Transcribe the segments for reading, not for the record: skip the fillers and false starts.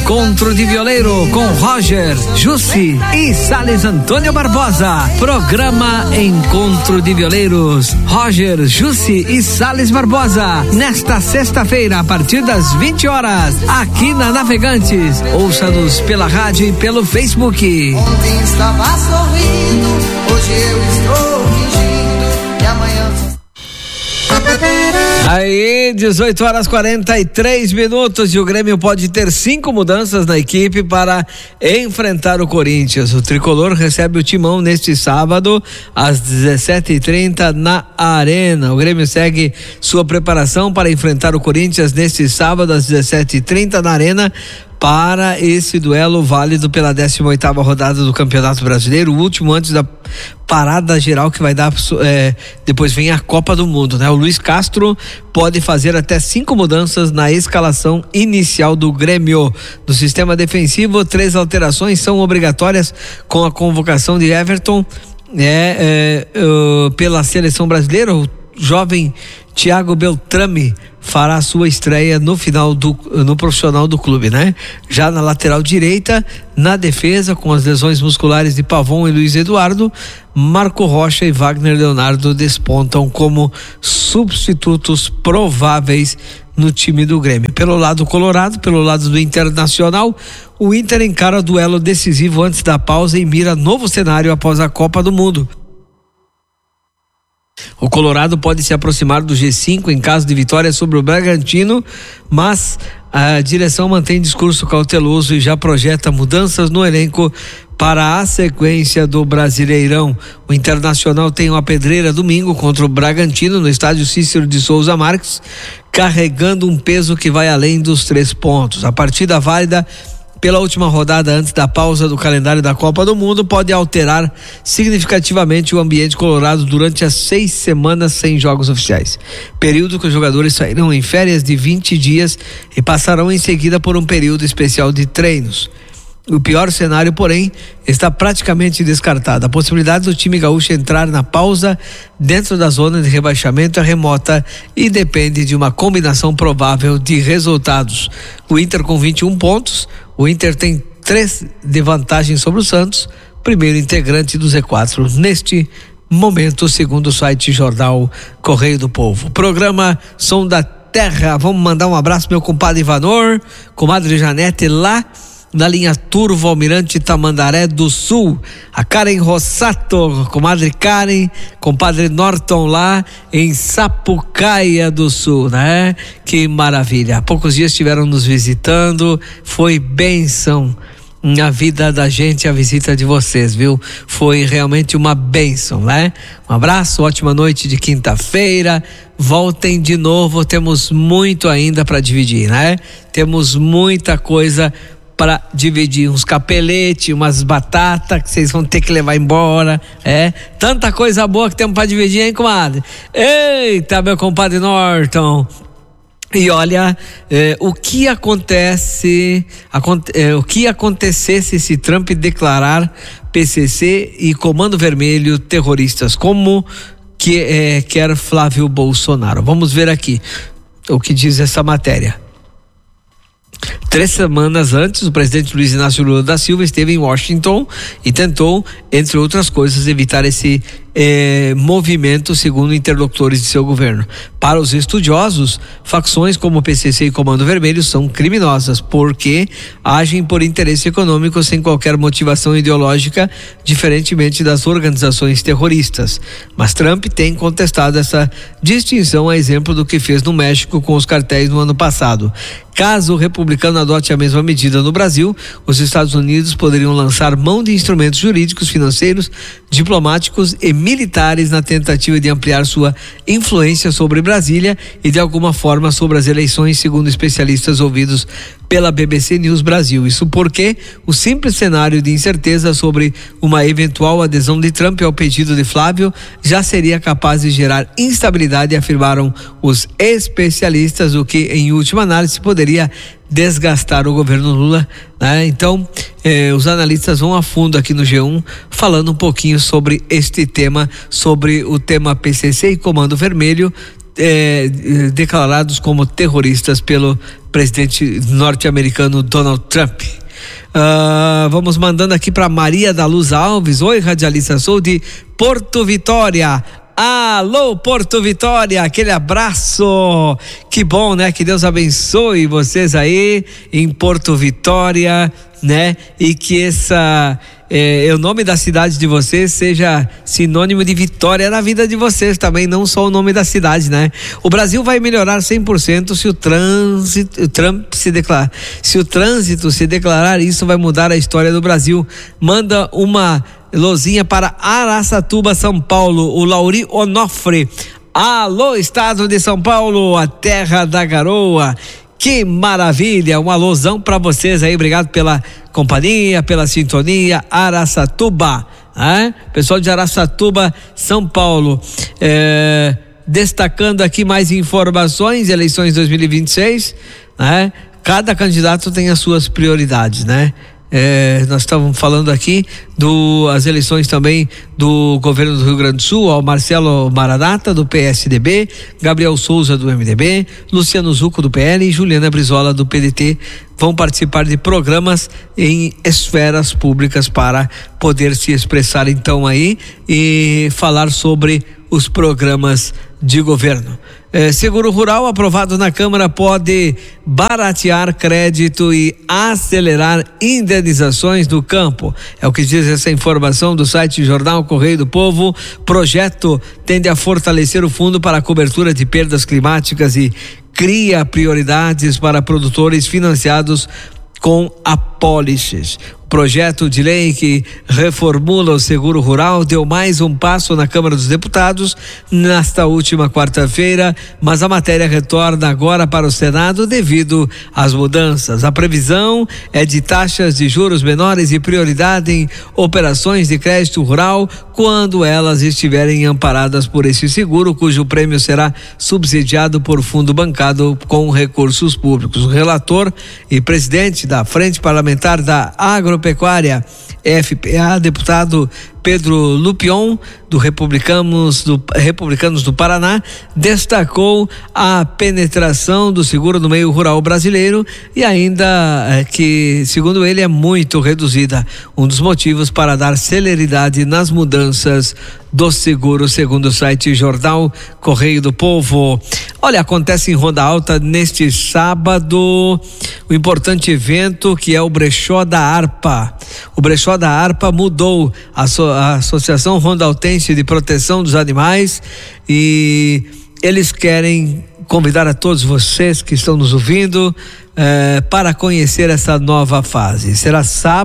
Encontro de Violeiro com Roger, Jussi e Sales Antônio Barbosa. Programa Encontro de Violeiros, Roger, Jussi e Sales Barbosa. Nesta sexta-feira, a partir das 20 horas, aqui na Navegantes. Ouça-nos pela rádio e pelo Facebook. Ontem estava sorrindo, hoje eu estou fingindo, e amanhã... Aí, 18 horas 43 minutos e o Grêmio pode ter 5 mudanças na equipe para enfrentar o Corinthians. O tricolor recebe o Timão neste sábado às 17h30 na Arena. O Grêmio segue sua preparação para enfrentar o Corinthians neste sábado às 17h30 na Arena, para esse duelo válido pela 18ª rodada do Campeonato Brasileiro, o último antes da parada geral que vai dar, depois vem a Copa do Mundo, né? O Luiz Castro pode fazer até 5 mudanças na escalação inicial do Grêmio. No sistema defensivo, 3 alterações são obrigatórias com a convocação de Everton pela seleção brasileira. O jovem Thiago Beltrame fará sua estreia no profissional do clube, né? Já na lateral direita, na defesa, com as lesões musculares de Pavon e Luiz Eduardo, Marco Rocha e Wagner Leonardo despontam como substitutos prováveis no time do Grêmio. Pelo lado colorado, pelo lado do Internacional, o Inter encara duelo decisivo antes da pausa e mira novo cenário após a Copa do Mundo. O Colorado pode se aproximar do G5 em caso de vitória sobre o Bragantino, mas a direção mantém discurso cauteloso e já projeta mudanças no elenco para a sequência do Brasileirão. O Internacional tem uma pedreira domingo contra o Bragantino no estádio Cícero de Souza Marques, carregando um peso que vai além dos 3 pontos. A partida válida pela última rodada antes da pausa do calendário da Copa do Mundo pode alterar significativamente o ambiente colorado durante as 6 semanas sem jogos oficiais, período que os jogadores sairão em férias de 20 dias e passarão em seguida por um período especial de treinos. O pior cenário, porém, está praticamente descartado. A possibilidade do time gaúcho entrar na pausa dentro da zona de rebaixamento é remota e depende de uma combinação provável de resultados. O Inter com 21 pontos, o Inter tem 3 de vantagem sobre o Santos, primeiro integrante do Z4 neste momento, segundo o site Jornal Correio do Povo. Programa Som da Terra. Vamos mandar um abraço meu compadre Ivanor, comadre Janete lá na linha Turvo Almirante Tamandaré do Sul, a Karen Rossato, comadre Karen, compadre Norton lá em Sapucaia do Sul, né? Que maravilha, há poucos dias estiveram nos visitando, foi bênção na vida da gente a visita de vocês, viu? Foi realmente uma bênção, né? Um abraço, ótima noite de quinta-feira, voltem de novo, temos muito ainda para dividir, né? Temos muita coisa para dividir, uns capeletes, umas batatas que vocês vão ter que levar embora, tanta coisa boa que temos para dividir, hein, comadre? Eita, meu compadre Norton. E olha, o que acontecesse se Trump declarar PCC e Comando Vermelho terroristas, como que quer Flávio Bolsonaro? Vamos ver aqui o que diz essa matéria. 3 semanas antes, o presidente Luiz Inácio Lula da Silva esteve em Washington e tentou, entre outras coisas, evitar esse movimento, segundo interlocutores de seu governo. Para os estudiosos, facções como o PCC e Comando Vermelho são criminosas porque agem por interesse econômico sem qualquer motivação ideológica, diferentemente das organizações terroristas. Mas Trump tem contestado essa distinção, a exemplo do que fez no México com os cartéis no ano passado. Caso o republicano adote a mesma medida no Brasil, os Estados Unidos poderiam lançar mão de instrumentos jurídicos, financeiros, diplomáticos e militares na tentativa de ampliar sua influência sobre Brasília e de alguma forma sobre as eleições, segundo especialistas ouvidos pela BBC News Brasil. Isso porque o simples cenário de incerteza sobre uma eventual adesão de Trump ao pedido de Flávio já seria capaz de gerar instabilidade, afirmaram os especialistas, o que em última análise poderia desgastar o governo Lula, né? Então, os analistas vão a fundo aqui no G1 falando um pouquinho sobre este tema, sobre o tema PCC e Comando Vermelho, declarados como terroristas pelo presidente norte-americano Donald Trump. Vamos mandando aqui para Maria da Luz Alves. Oi, radialista, sou de Porto Vitória. Alô, Porto Vitória, aquele abraço, que bom, né? Que Deus abençoe vocês aí em Porto Vitória, né? E que o nome da cidade de vocês seja sinônimo de vitória na vida de vocês também, não só o nome da cidade, né? O Brasil vai melhorar 100% se o trânsito se declarar, isso vai mudar a história do Brasil. Manda uma luzinha para Araçatuba, São Paulo, o Lauri Onofre. Alô, estado de São Paulo, a terra da garoa. Que maravilha, um alôzão para vocês aí, obrigado pela companhia, pela sintonia. Araçatuba, pessoal de Araçatuba, São Paulo. Destacando aqui mais informações, eleições 2026, cada candidato tem as suas prioridades, né? Nós estávamos falando aqui as eleições também do governo do Rio Grande do Sul, ao Marcelo Maranata do PSDB, Gabriel Souza do MDB, Luciano Zucco do PL e Juliana Brizola do PDT vão participar de programas em esferas públicas para poder se expressar então aí e falar sobre os programas de governo. Seguro Rural aprovado na Câmara pode baratear crédito e acelerar indenizações do campo. É o que diz essa informação do site Jornal Correio do Povo. Projeto tende a fortalecer o fundo para a cobertura de perdas climáticas e cria prioridades para produtores financiados com apólices. Projeto de lei que reformula o seguro rural deu mais um passo na Câmara dos Deputados nesta última quarta-feira, mas a matéria retorna agora para o Senado devido às mudanças. A previsão é de taxas de juros menores e prioridade em operações de crédito rural quando elas estiverem amparadas por esse seguro, cujo prêmio será subsidiado por fundo bancado com recursos públicos. O relator e presidente da Frente Parlamentar da Agropecuária, FPA, deputado Pedro Lupion, do Republicanos do Paraná, destacou a penetração do seguro no meio rural brasileiro e ainda que, segundo ele, é muito reduzida. Um dos motivos para dar celeridade nas mudanças do seguro, segundo o site Jornal Correio do Povo. Olha, acontece em Ronda Alta neste sábado o importante evento que é o Brechó da Harpa. O Brechó da Harpa mudou a Associação Rondaltense de Proteção dos Animais e eles querem convidar a todos vocês que estão nos ouvindo para conhecer essa nova fase. Será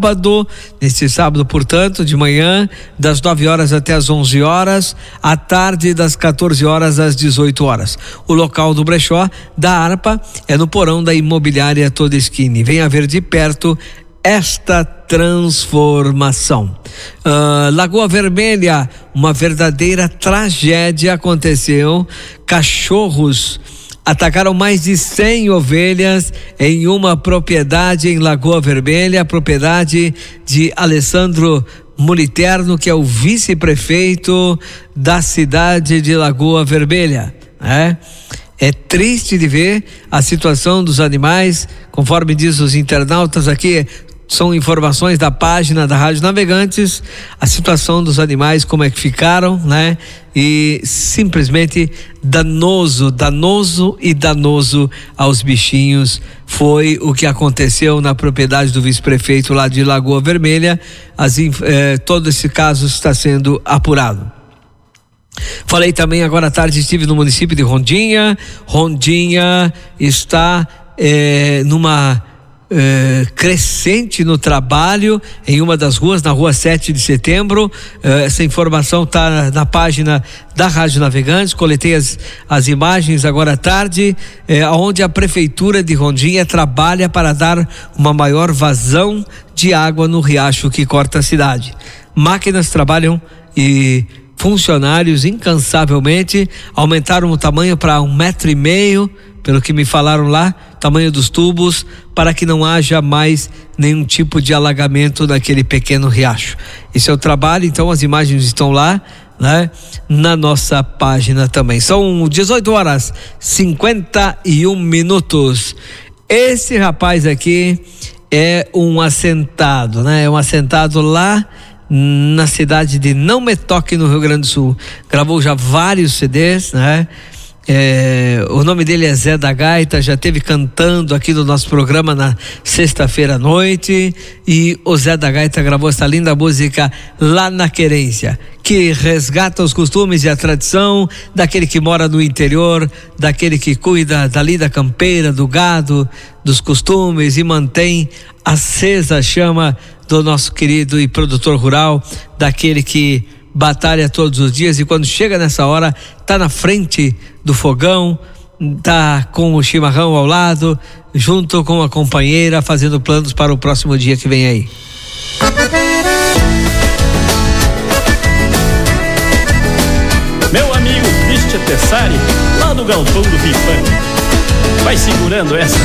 neste sábado, portanto, de manhã, das 9 horas até as 11 horas, à tarde das 14 horas às 18 horas. O local do Brechó da Harpa é no porão da imobiliária Todeskine. Venha ver de perto esta transformação. Lagoa Vermelha, uma verdadeira tragédia aconteceu. Cachorros atacaram mais de 100 ovelhas em uma propriedade em Lagoa Vermelha, propriedade de Alessandro Muliterno, que é o vice-prefeito da cidade de Lagoa Vermelha. É triste de ver a situação dos animais, conforme diz os internautas aqui. São informações da página da Rádio Navegantes, a situação dos animais, como é que ficaram, né? E simplesmente danoso aos bichinhos foi o que aconteceu na propriedade do vice-prefeito lá de Lagoa Vermelha. Todo esse caso está sendo apurado. Falei também agora à tarde, estive no município de Rondinha. Rondinha está numa crescente no trabalho em uma das ruas, na rua 7 de setembro. Essa informação está na página da Rádio Navegantes. Coletei as imagens agora à tarde, onde a prefeitura de Rondinha trabalha para dar uma maior vazão de água no riacho que corta a cidade. Máquinas trabalham e funcionários incansavelmente aumentaram o tamanho para 1,5 m, pelo que me falaram lá, tamanho dos tubos, para que não haja mais nenhum tipo de alagamento naquele pequeno riacho. Esse é o trabalho, então as imagens estão lá né, na nossa página também. São 18h51. Esse rapaz aqui é um assentado, né? É um assentado lá na cidade de Não Me Toque, no Rio Grande do Sul. Gravou já vários CDs, né? O nome dele é Zé da Gaita, já esteve cantando aqui no nosso programa na sexta-feira à noite, e o Zé da Gaita gravou essa linda música Lá na Querência, que resgata os costumes e a tradição daquele que mora no interior, daquele que cuida da lida campeira, do gado, dos costumes, e mantém acesa a chama do nosso querido e produtor rural, daquele que batalha todos os dias, e quando chega nessa hora tá na frente do fogão, tá com o chimarrão ao lado, junto com a companheira, fazendo planos para o próximo dia que vem aí. Meu amigo Cristian Tessari, lá do galpão do Ripã, vai segurando essa.